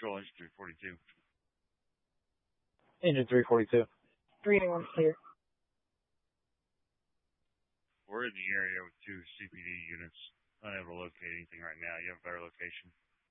Control engine 342. Engine 342. 391 clear. We're in the area with 2 CPD units. Unable to locate anything right now. You have a better location?